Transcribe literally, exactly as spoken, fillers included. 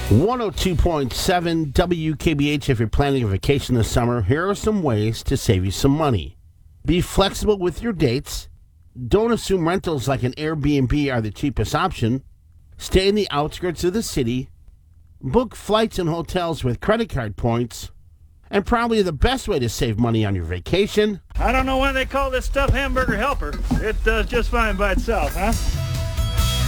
one oh two point seven W K B H. If you're planning a vacation this summer, here are some ways to save you some money. Be flexible with your dates. Don't assume rentals like an Airbnb are the cheapest option. Stay in the outskirts of the city. Book flights and hotels with credit card points. And probably the best way to save money on your vacation. I don't know why they call this stuff hamburger helper. It does just fine by itself, huh?